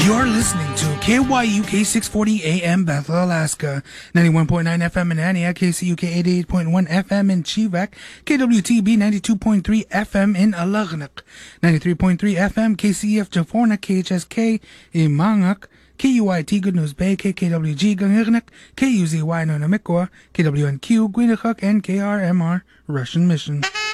You're listening to KYUK 640 AM Bethel, Alaska, 91.9 FM in Antioch, KCUK 88.1 FM in Chivak, KWTB 92.3 FM in Alagnak, 93.3 FM KCEF Jaforna, KHSK in Mangak, KUIT Good News Bay, KKWG Gangirnak, KUZY Nonamikwa, KWNQ Gwinachuk, and KRMR Russian Mission.